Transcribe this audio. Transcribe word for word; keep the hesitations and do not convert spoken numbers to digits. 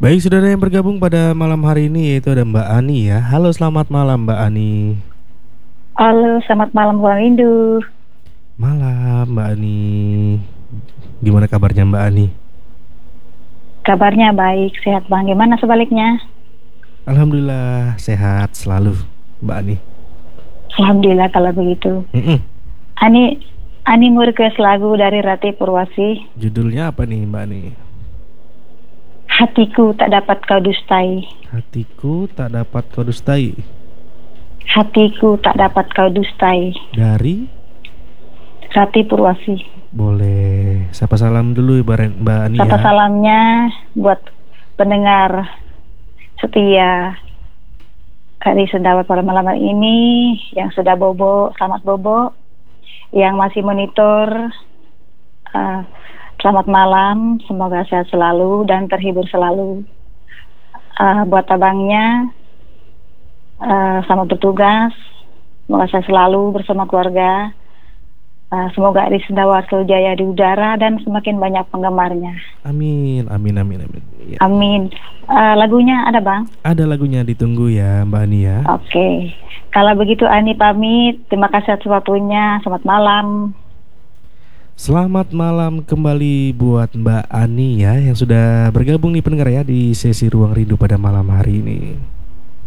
Baik, saudara yang bergabung pada malam hari ini yaitu ada Mbak Ani ya. Halo, selamat malam Mbak Ani. Halo, selamat malam Bang Windu. Malam Mbak Ani. Gimana kabarnya Mbak Ani? Kabarnya baik, sehat Bang. Gimana sebaliknya? Alhamdulillah sehat selalu Mbak Ani. Alhamdulillah kalau begitu. Mm-mm. Ani, Ani mau request lagu dari Rati Purwasi. Judulnya apa nih Mbak Ani? Hatiku tak dapat kau dustai. Hatiku tak dapat kau dustai. Hatiku tak dapat kau dustai. Dari? Rati Purwasi. Boleh. Sapa salam dulu Mbak Mbak Ani Sapa ya. salamnya buat pendengar setia Kari Sendawa pada malam hari ini. Yang sudah bobo, selamat bobo. Yang masih monitor, uh, selamat malam. Semoga sehat selalu dan terhibur selalu. Uh, buat abangnya, uh, selamat bertugas. Semoga sehat selalu bersama keluarga. Uh, semoga Ari Sendawa selalu jaya di udara dan semakin banyak penggemarnya. Amin, amin, amin, amin. Ya. Amin. Uh, lagunya ada Bang? Ada lagunya, ditunggu ya Mbak Ani ya. Oke. Okay. Kalau begitu Ani pamit. Terima kasih atas waktunya. Selamat malam. Selamat malam kembali buat Mbak Ani ya, yang sudah bergabung nih pendengar ya di sesi Ruang Rindu pada malam hari ini.